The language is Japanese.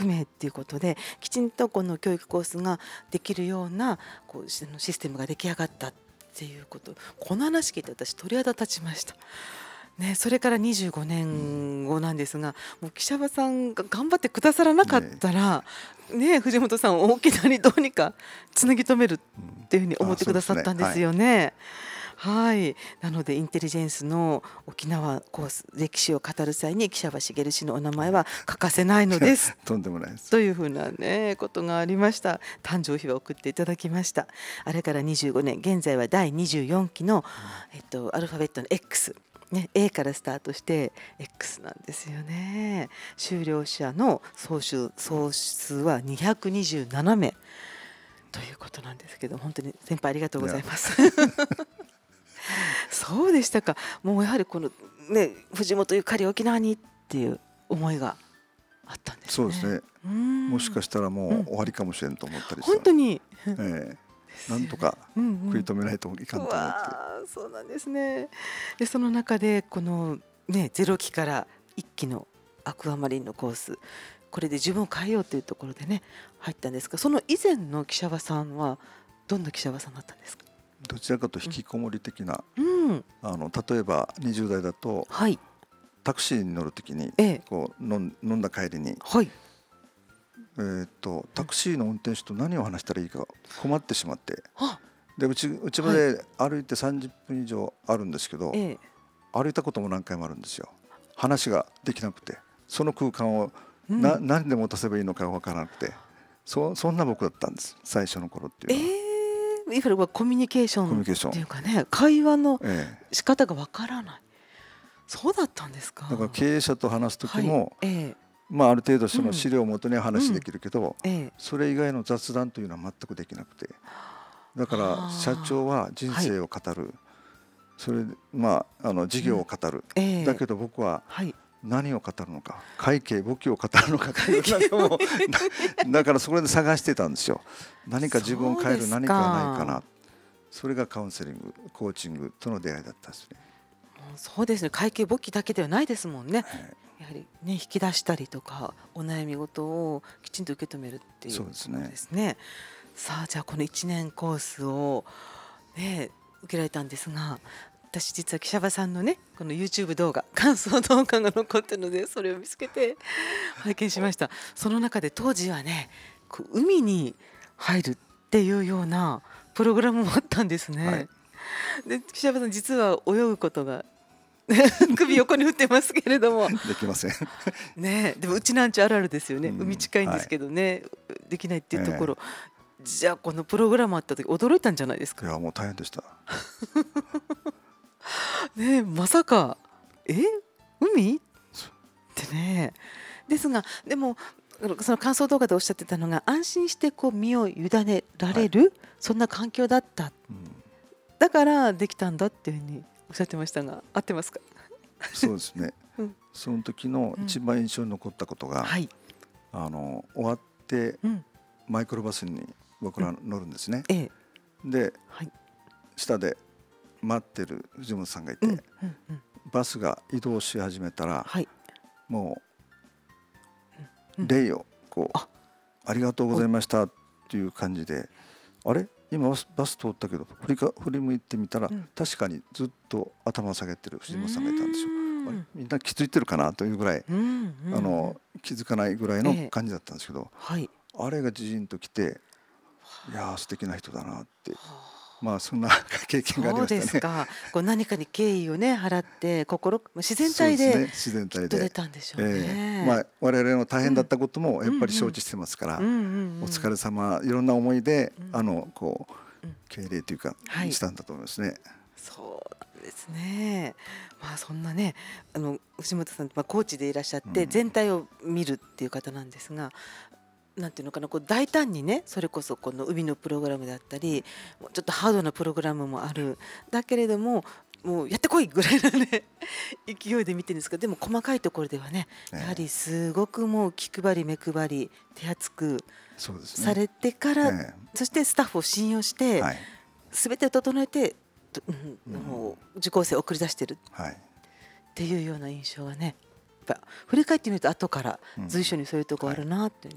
名っていうことで、きちんとこの教育コースができるようなこうシステムが出来上がったっていうこと、この話聞いて私鳥肌立ちました。ね、それから25年後なんですが、もう岸場さんが頑張ってくださらなかったら、ね、藤本さんを大きなにどうにかつなぎ止めるっていうふうに思ってくださったんですよね。はい、なのでインテリジェンスの沖縄コース歴史を語る際に岸場茂氏のお名前は欠かせないのですとんでもないですというふうなねことがありました。誕生日を送っていただきました。あれから25年、現在は第24期の、アルファベットの X、ね、A からスタートして X なんですよね。修了者の総数は227名ということなんですけど、本当に先輩ありがとうございます。そうでしたか。もうやはりこのね、藤本ゆかり沖縄にっていう思いがあったんですね。 そうですね。もしかしたらもう終わりかもしれんと思ったりして、 本当に、 なんとか食い止めないといかんと思って、 そうなんですね。でその中でこのね0期から1期のアクアマリンのコース、これで自分を変えようというところでね入ったんですが、その以前の岸場さんはどんな岸場さんだったんですか？ どちらかと引きこもり的な、 うん、 例えば20代だと、 はい、 タクシーに乗るときに、こう飲んだ帰りに、 はい、 タクシーの運転手と何を話したらいいか困ってしまって、 あ、 でうちまで歩いて30分以上あるんですけど、歩いたことも何回もあるんですよ。話ができなくて、その空間を何で持たせばいいのか分からなくて、そんな僕だったんです、最初の頃っていうのは。 いわゆるコミュニケーションっていうかね、会話の仕方がわからない、そうだったんですか。 だから経営者と話す時も、まあある程度その資料をもとには話できるけど、それ以外の雑談というのは全くできなくて、だから社長は人生を語る、それでまあ事業を語る、だけど僕は何を語るのか、会計簿記を語るのかという、なんかもうだからそれで探してたんですよ。何か自分を変える何かないかな。それがカウンセリング、コーチングとの出会いだったですね。 そうですね、会計簿記だけではないですもんね。やはりね、引き出したりとかお悩み事をきちんと受け止めるっていうことですね。さあ、じゃあこの1年コースをね受けられたんですが、私実は岸場さんのねこの YouTube 動画、感想動画が残ってるので、それを見つけて拝見しました。その中で当時はね、海に入るっていうようなプログラムもあったんですね。で岸場さん実は泳ぐことが首横に振ってますけれどもできませんね。でもうちなんちゅあるあるですよね。海近いんですけどね、できないっていうところ、じゃあこのプログラムあった時驚いたんじゃないですか？ いやもう大変でしたね、まさか海ってね。ですがでもその感想動画でおっしゃってたのが、安心してこう身を委ねられる、そんな環境だった、だからできたんだっていうふうにおっしゃってましたが、合ってますか？ そうですね、その時の一番印象に残ったことが、終わってマイクロバスに僕ら乗るんですね。で、下で待ってる藤本さんがいて、バスが移動し始めたら、もう礼をこうありがとうございましたっていう感じで、あれ今バス通ったけど振り向いてみたら、確かにずっと頭を下げてる藤本さんがいたんですよ。あれみんな気づいてるかなというぐらい、気づかないぐらいの感じだったんですけど、あれがじーんときて、いやー素敵な人だなって、まあそんな経験がありましたね。 そうですか。こう何かに敬意をね払って、自然体できっと出たんでしょうね。 まあ我々の大変だったこともやっぱり承知してますから、お疲れ様、いろんな思いでこう敬礼というかしたんだと思いますね。 そうなんですね。まあそんなね、藤本さん、コーチでいらっしゃって全体を見るっていう方なんですが、なんていうのかな、こう大胆にね、それこそこの海のプログラムだったり、ちょっとハードなプログラムもある、だけれどももうやってこいぐらいのね勢いで見てるんですけど、でも細かいところではね、やはりすごくもう気配り目配り手厚くされてから、そしてスタッフを信用して全てを整えて受講生を送り出してるっていうような印象はね、振り返ってみると後から随所にそういうところあるなって